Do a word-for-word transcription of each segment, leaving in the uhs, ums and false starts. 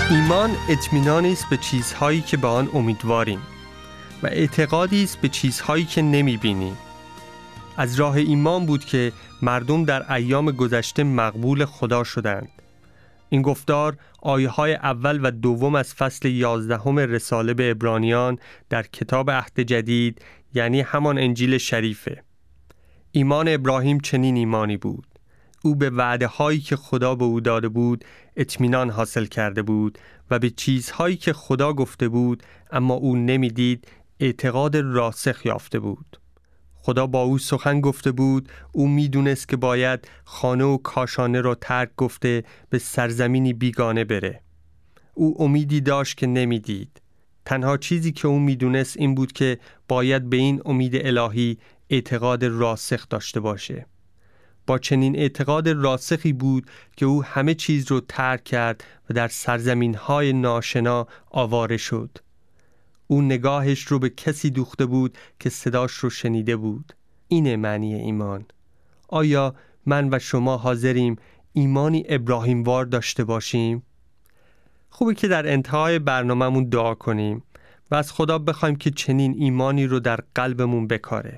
ایمان اطمینانی است به چیزهایی که به آن امیدواریم و اعتقادی است به چیزهایی که نمی‌بینیم. از راه ایمان بود که مردم در ایام گذشته مقبول خدا شدند. این گفتار آیه‌های اول و دوم از فصل یازدهم رساله به عبرانیان در کتاب عهد جدید، یعنی همان انجیل شریفه. ایمان ابراهیم چنین ایمانی بود. او به وعده هایی که خدا به او داده بود اطمینان حاصل کرده بود و به چیزهایی که خدا گفته بود اما او نمیدید اعتقاد راسخ یافته بود. خدا با او سخن گفته بود، او میدونست که باید خانه و کاشانه را ترک گفته به سرزمینی بیگانه بره. او امیدی داشت که نمیدید. تنها چیزی که او میدونست این بود که باید به این امید الهی اعتقاد راسخ داشته باشه. با چنین اعتقاد راسخی بود که او همه چیز رو ترک کرد و در سرزمین‌های ناشنا آواره شد. او نگاهش رو به کسی دوخته بود که صداش رو شنیده بود. اینه معنی ایمان. آیا من و شما حاضریم ایمانی ابراهیموار داشته باشیم؟ خوبه که در انتهای برنامه‌مون دعا کنیم و از خدا بخوایم که چنین ایمانی رو در قلبمون بکاره.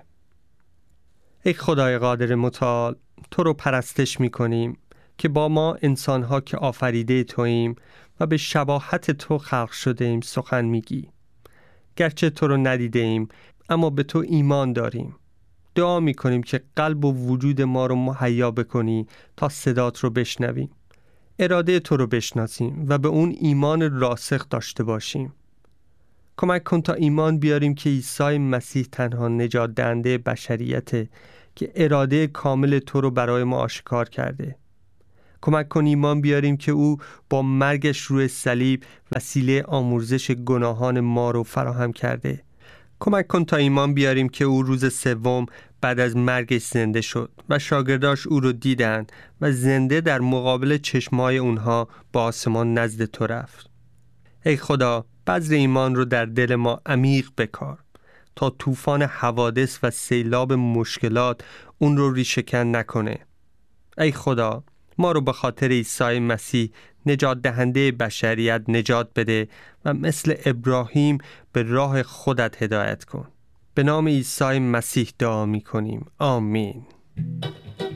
ای خدای قادر متعال، تو رو پرستش می‌کنیم که با ما انسان‌ها که آفریده توییم و به شباهت تو خلق شده ایم سخن میگی. گرچه تو رو ندیده ایم اما به تو ایمان داریم. دعا می‌کنیم که قلب و وجود ما رو مهیا بکنی تا صدات رو بشنویم. اراده تو رو بشناسیم و به اون ایمان راسخ داشته باشیم. کمک کن تا ایمان بیاریم که عیسی مسیح تنها نجات دهنده بشریته که اراده کامل تو رو برای ما آشکار کرده. کمک کن ایمان بیاریم که او با مرگش روی صلیب وسیله آمرزش گناهان ما رو فراهم کرده. کمک کن تا ایمان بیاریم که او روز سوم بعد از مرگش زنده شد و شاگرداش او رو دیدن و زنده در مقابل چشمای اونها با آسمان نزد تو رفت. ای خدا، بذر ایمان رو در دل ما عمیق بکار تا طوفان حوادث و سیلاب مشکلات اون رو ریشه‌کن نکنه. ای خدا، ما رو به خاطر عیسی مسیح نجات دهنده بشریت نجات بده و مثل ابراهیم به راه خودت هدایت کن. به نام عیسی مسیح دعا می کنیم. آمین.